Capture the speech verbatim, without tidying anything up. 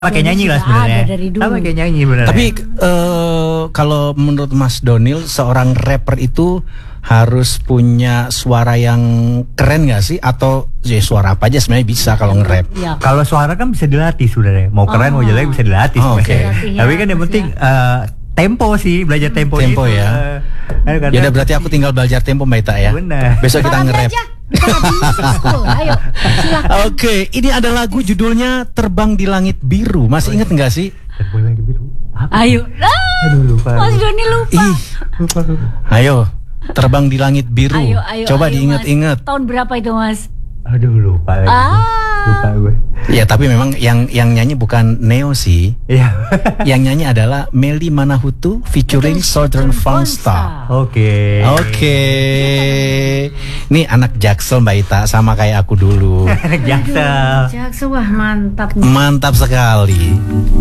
Sama kayak nyanyi lah sebenarnya. Sama kayak nyanyi benar. Tapi uh, kalau menurut Mas Donil, seorang rapper itu harus punya suara yang keren gak sih? Atau ya suara apa aja sebenarnya bisa kalau nge-rap? Ya. Kalau suara kan bisa dilatih sebenarnya. Mau keren oh. mau jelek bisa dilatih. Oh, Oke. Okay. Tapi kan yang penting uh, tempo sih, belajar tempo. Tempo itu. ya. Uh, ya udah berarti aku tinggal belajar tempo Mbak Ita ya. Benar. Besok kita nge-rap. Ayo, silakan. Oke, ini ada lagu judulnya Terbang di Langit Biru. Masih inget nggak sih? Terbang di Langit Biru. Apa? Ayo. Ah, Aduh lupa. Mas Doni lupa. Ih, lupa, lupa. Ayo, Terbang di Langit Biru. Ayo, ayo, Coba ayo, diinget-inget. Tahun berapa itu, Mas? Aduh lupa lagi. Ah. Lupa gue. Ya tapi memang yang yang nyanyi bukan Neo sih. Iya. Yang nyanyi adalah Melly Manahutu featuring Southern Fangsta. Oke. Oke. Ini anak Jaksel Mbak Ita, sama kayak aku dulu. Anak Jaksel. Jaksel, wah mantap. Mantap sekali.